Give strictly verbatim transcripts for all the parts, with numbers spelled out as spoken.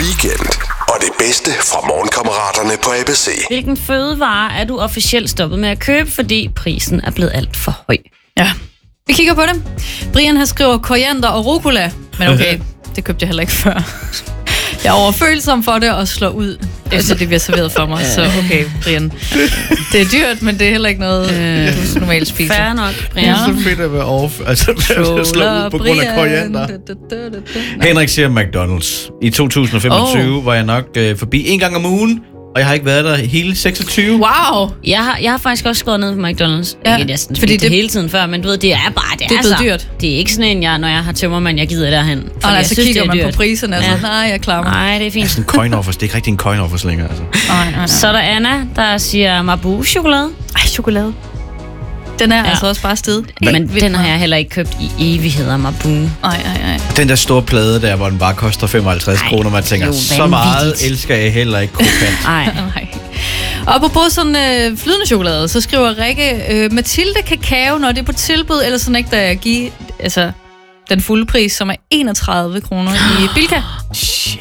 weekend og det bedste fra morgenkammeraterne på A B C. Hvilken fødevare er du officielt stoppet med at købe, fordi prisen er blevet alt for høj? Ja, vi kigger på det. Brian har skriver koriander og rucola, men okay, det købte jeg heller ikke før. Jeg er overfølsom for det og slår ud, efter det bliver serveret for mig. Så okay, Brian. Det er dyrt, men det er heller ikke noget, du normalt spiser. Fair nok, Brian. Det er så fedt at være off. Altså, at slå ud på grund af koriander. Henrik siger McDonald's. I to tusind og femogtyve oh. var jeg nok øh, forbi en gang om ugen, og jeg har ikke været der hele seksogtyve. Wow! Jeg har, jeg har faktisk også skåret ned på McDonald's. Ja, ikke, jeg sådan, fordi det, det hele tiden før, men du ved, det er bare, det, det er altså, dyrt. Det er ikke sådan en, jeg, når jeg har tømmermand, jeg gider derhen. Og nej, så kigger man på priserne, og så, ja. nej, jeg klarer mig. Nej, det er fint. Det er sådan en coin-offers. Det er ikke rigtig en coin-offers længere. Altså. Nej, nej, nej. Så er der Anna, der siger Marabu-chokolade. Ej, chokolade. Den er ja. altså også bare sted. Men den har jeg heller ikke købt i evigheder, Marabu. Nej, nej, nej. Den der store plade der, hvor den bare koster femoghalvtreds kroner, man tænker, så meget elsker jeg heller ikke krokant. Nej. Nej. Og på sådan øh, flydende chokolade, så skriver Rikke, øh, Mathilde kakao, når det er på tilbud, eller sådan ikke, der jeg giver altså, den fulde pris, som er enogtredive kroner i Bilka. Shit.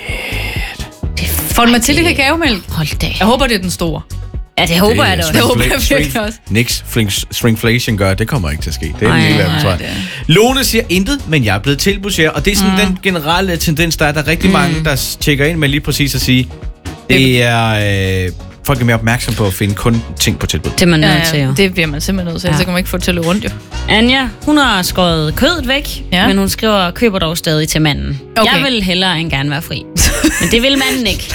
Får en Mathilde kakaomælk? Hold da. Jeg håber, det er den store. Ja, det håber det, jeg da også. Det håber jeg virkelig også. Nix shrinkflation gør, det kommer ikke til at ske. Det er Ej, den lille ej, tror jeg. Lone siger intet, men jeg er blevet tilbudsjærer. Og det er sådan mm. den generelle tendens, der er der er rigtig mm. mange, der tjekker ind med lige præcis at sige, det er... Øh, folk er mere opmærksom på at finde kun ting på tilbud. Det er man nødt ja, til, jo. Det bliver man simpelthen nødt til, ja. Så kan man ikke få det til at løbe rundt, jo. Anja, hun har skåret kødet væk, ja. men hun skriver, køber dog stadig til manden. Okay. Jeg vil hellere end gerne være fri. Men det vil manden ikke.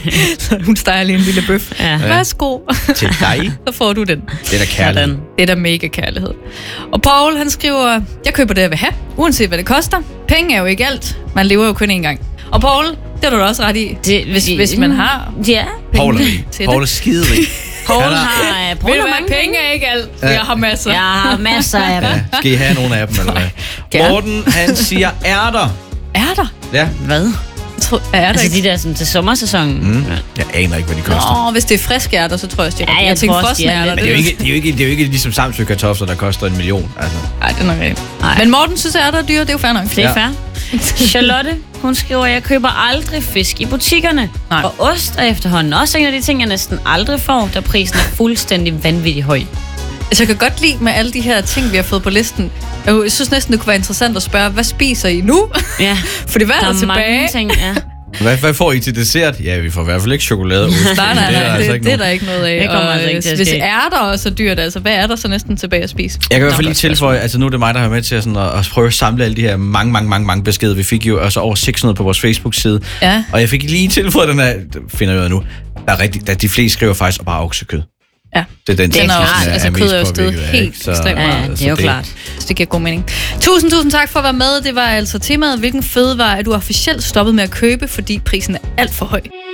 Hun steger lige en lille bøf. Ja. Værsgo. Til dig. Så får du den. Det er da kærlighed. Det er da mega kærlighed. Og Paul, han skriver, jeg køber det, jeg vil have, uanset hvad det koster. Penge er jo ikke alt. Man lever jo kun én gang. Og Paul, det har du da også ret i. Det, hvis, hvis man har ja. Paul er rig. Paul er skiderig. Paul har, Paul har mange penge. er ikke alt. Ja. Jeg har masser. Jeg har masser af dem. Ja. Skal I have nogle af dem, eller hvad? Morten, han siger ærter. Ærter? Ja. Hvad? Tror, er altså ikke? de der sådan, til sommersæsonen. Mm. Jeg aner ikke, hvad de koster. Nå, hvis det er friske ærter, så tror jeg, det er. Ja, jeg, jeg tænker frostærter. Men det er jo ikke, det er jo ikke, det er jo ikke ligesom Samsø kartofler, der koster en million. Altså. Nej, det er nok rigtigt. Men Morten synes, ærter er dyre, det er jo fair nok. Det er fair. Charlotte, hun skriver, jeg køber aldrig fisk i butikkerne. Nej. Og ost er efterhånden også en af de ting, jeg næsten aldrig får, da prisen er fuldstændig vanvittig høj. Altså, jeg kan godt lide med alle de her ting, vi har fået på listen. Jeg synes næsten, det kunne være interessant at spørge, hvad spiser I nu? Ja. Fordi hvad er der, der tilbage? Mange ting, ja. Hvad, hvad får I til dessert? Ja, vi får i hvert fald ikke chokolade. Nej, nej, nej, det, er, altså det, det er der ikke noget af. Det kommer altså ikke til at hvis ske. ærter også er dyrt, altså hvad er der så næsten tilbage at spise? Jeg kan i hvert fald lige tilføje, altså nu er det mig, der har med til at, sådan, at, at prøve at samle alle de her mange, mange, mange, mange beskeder. Vi fik jo altså over seks hundrede på vores Facebook-side. Ja. Og jeg fik lige tilføjet den her, finder jeg ud af nu, der er rigtig, der, de fleste skriver faktisk bare oksekød. Ja. Det er den, den er også, er, altså kød er jo stedet helt ekstremt ja, ja, det er jo det, klart. Så det giver god mening. Tusind, tusind tak for at være med. Det var altså temaet, hvilken fødevare er du officielt stoppet med at købe, fordi prisen er alt for høj.